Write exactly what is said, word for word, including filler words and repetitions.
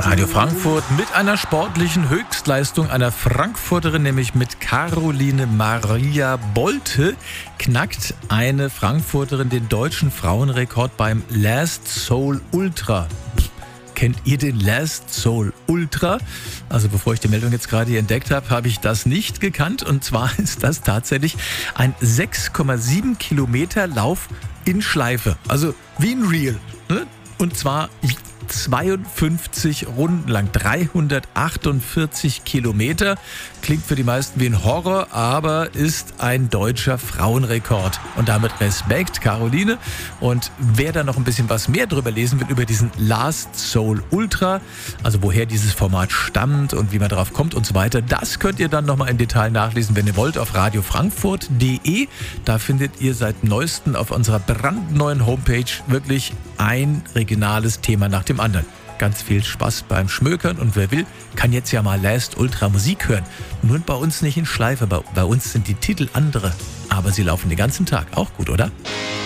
Radio Frankfurt mit einer sportlichen Höchstleistung einer Frankfurterin, nämlich mit Caroline Maria Bolte, knackt eine Frankfurterin den deutschen Frauenrekord beim Last Soul Ultra. Kennt ihr den Last Soul Ultra? Also bevor ich die Meldung jetzt gerade hier entdeckt habe, habe ich das nicht gekannt. Und zwar ist das tatsächlich ein sechs Komma sieben Kilometer Lauf in Schleife. Also wie ein Reel. Ne? Und zwar zweiundfünfzig Runden lang, dreihundertachtundvierzig Kilometer. Klingt für die meisten wie ein Horror, aber ist ein deutscher Frauenrekord. Und damit Respekt, Caroline. Und wer da noch ein bisschen was mehr drüber lesen will, über diesen Last Soul Ultra, also woher dieses Format stammt und wie man drauf kommt und so weiter, das könnt ihr dann nochmal im Detail nachlesen, wenn ihr wollt, auf radiofrankfurt punkt de. Da findet ihr seit neuestem auf unserer brandneuen Homepage wirklich ein regionales Thema nach dem anderen. Ganz viel Spaß beim Schmökern und wer will, kann jetzt ja mal Last Ultra Musik hören. Nur bei uns nicht in Schleife, bei, bei uns sind die Titel andere, aber sie laufen den ganzen Tag. Auch gut, oder?